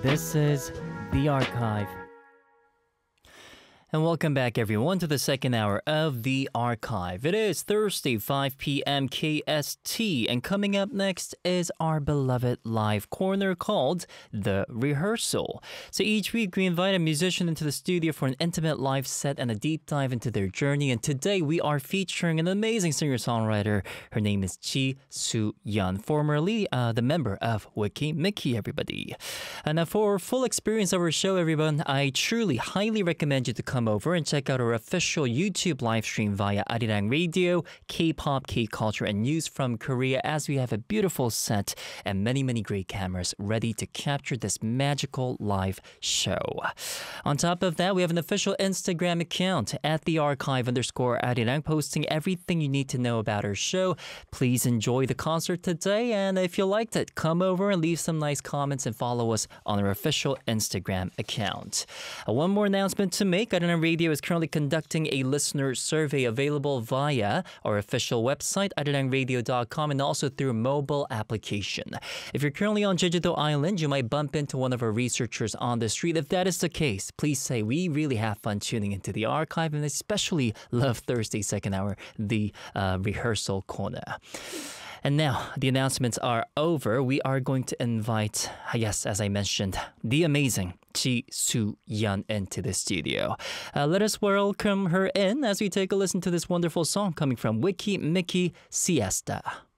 This is The Archive. And welcome back, everyone, to the second hour of The Archive. It is Thursday, 5 p.m. KST, and coming up next is our beloved live corner called The Rehearsal. So each week, we invite a musician into the studio for an intimate live set and a deep dive into their journey. And today, we are featuring an amazing singer-songwriter. Her name is Ji Soo-yeon, formerly the member of Wiki Mickey, everybody. And for full experience of our show, everyone, I truly highly recommend you to come over and check out our official YouTube live stream via Arirang Radio, K-pop, K-culture, and news from Korea, as we have a beautiful set and many great cameras ready to capture this magical live show. On top of that, we have an official Instagram account at @thearchive_Arirang, posting everything you need to know about our show. Please enjoy the concert today, and if you liked it, come over and leave some nice comments and follow us on our official Instagram account. One more announcement to make. Arirang Radio is currently conducting a listener survey available via our official website, arirangradio.com, and also through mobile application. If you're currently on Jeju-do Island, you might bump into one of our researchers on the street. If that is the case, please say we really have fun tuning into The Archive and especially love Thursday second hour, the rehearsal corner. And now, the announcements are over. We are going to invite, yes, as I mentioned, the amazing Ji Soo-yeon into the studio. Let us welcome her in as we take a listen to this wonderful song coming from Wiki Mickey, Siesta.